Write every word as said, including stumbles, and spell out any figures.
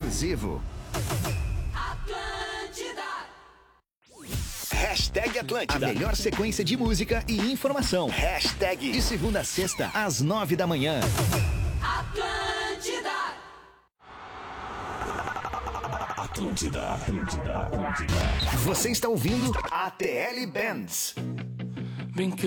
exclusivo. Hashtag Atlântida. A melhor sequência de música e informação. Hashtag. De segunda a sexta, às nove da manhã. Atlântida. Atlântida. Atlântida. Atlântida. Você está ouvindo A T L Bands. Bem que